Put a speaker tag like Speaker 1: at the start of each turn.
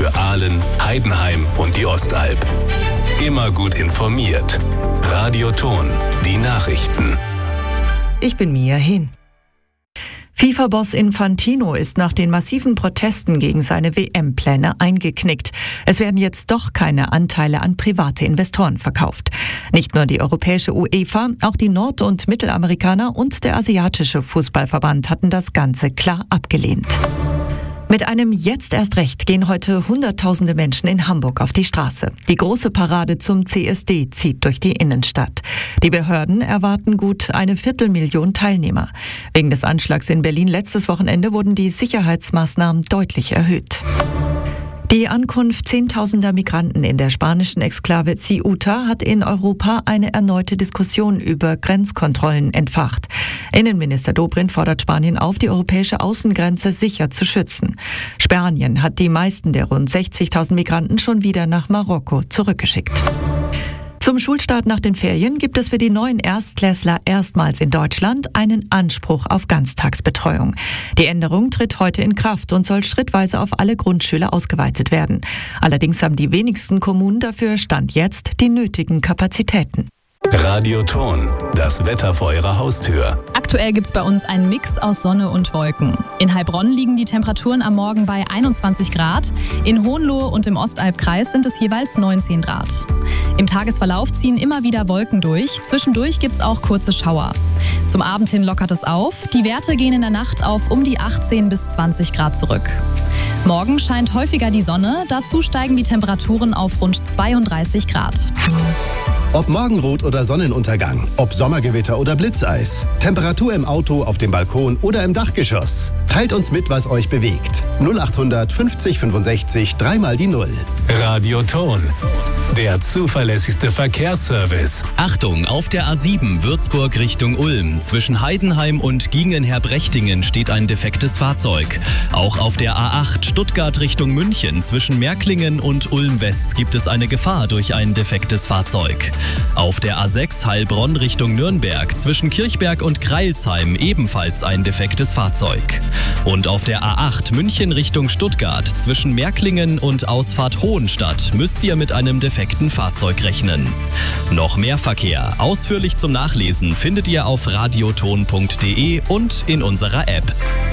Speaker 1: für Aalen, Heidenheim und die Ostalb. Immer gut informiert. Radio Thon, die Nachrichten.
Speaker 2: Ich bin Mia Hin. FIFA-Boss Infantino ist nach den massiven Protesten gegen seine WM-Pläne eingeknickt. Es werden jetzt doch keine Anteile an private Investoren verkauft. Nicht nur die europäische UEFA, auch die Nord- und Mittelamerikaner und der asiatische Fußballverband hatten das Ganze klar abgelehnt. Mit einem Jetzt erst recht gehen heute Hunderttausende Menschen in Hamburg auf die Straße. Die große Parade zum CSD zieht durch die Innenstadt. Die Behörden erwarten gut 250.000 Teilnehmer. Wegen des Anschlags in Berlin letztes Wochenende wurden die Sicherheitsmaßnahmen deutlich erhöht. Die Ankunft zehntausender Migranten in der spanischen Exklave Ceuta hat in Europa eine erneute Diskussion über Grenzkontrollen entfacht. Innenminister Dobrindt fordert Spanien auf, die europäische Außengrenze sicher zu schützen. Spanien hat die meisten der rund 60.000 Migranten schon wieder nach Marokko zurückgeschickt. Zum Schulstart nach den Ferien gibt es für die neuen Erstklässler erstmals in Deutschland einen Anspruch auf Ganztagsbetreuung. Die Änderung tritt heute in Kraft und soll schrittweise auf alle Grundschüler ausgeweitet werden. Allerdings haben die wenigsten Kommunen dafür Stand jetzt die nötigen Kapazitäten.
Speaker 1: Radio Thon, das Wetter vor Ihrer Haustür.
Speaker 3: Aktuell gibt's bei uns einen Mix aus Sonne und Wolken. In Heilbronn liegen die Temperaturen am Morgen bei 21 Grad. In Hohenlohe und im Ostalbkreis sind es jeweils 19 Grad. Im Tagesverlauf ziehen immer wieder Wolken durch. Zwischendurch gibt's auch kurze Schauer. Zum Abend hin lockert es auf. Die Werte gehen in der Nacht auf um die 18 bis 20 Grad zurück. Morgen scheint häufiger die Sonne. Dazu steigen die Temperaturen auf rund 32 Grad.
Speaker 4: Ob Morgenrot oder Sonnenuntergang, ob Sommergewitter oder Blitzeis, Temperatur im Auto, auf dem Balkon oder im Dachgeschoss. Teilt uns mit, was euch bewegt. 0800 50 65 3 die 0.
Speaker 1: Radio Thon, der zuverlässigste Verkehrsservice.
Speaker 5: Achtung, auf der A7 Würzburg Richtung Ulm. Zwischen Heidenheim und Giengenher-Brechtingen steht ein defektes Fahrzeug. Auch auf der A8 Stuttgart Richtung München zwischen Märklingen und Ulm-West gibt es eine Gefahr durch ein defektes Fahrzeug. Auf der A6 Heilbronn Richtung Nürnberg zwischen Kirchberg und Greilsheim ebenfalls ein defektes Fahrzeug. Und auf der A8 München Richtung Stuttgart zwischen Märklingen und Ausfahrt Hohenstadt müsst ihr mit einem defekten Fahrzeug rechnen. Noch mehr Verkehr, ausführlich zum Nachlesen, findet ihr auf radiothon.de und in unserer App.